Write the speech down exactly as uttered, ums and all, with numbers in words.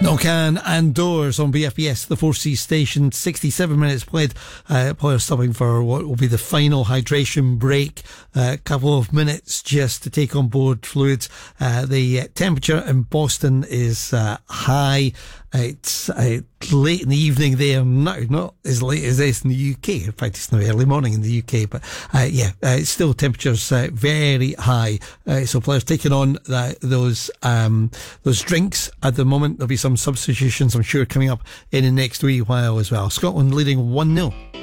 Knockcan and Doors on B F B S, the four C station. sixty-seven minutes played. Uh, players stopping for what will be the final hydration break. A uh, couple of minutes just to take on board fluids. Uh, the temperature in Boston is uh, high. It's uh, late in the evening there now, not as late as this in the U K. In fact, it's now early morning in the U K, but uh, yeah, uh, it's still temperatures uh, very high. Uh, so players taking on that, those um, those drinks at the moment. There'll be some substitutions, I'm sure, coming up in the next wee while as well. Scotland leading one nil.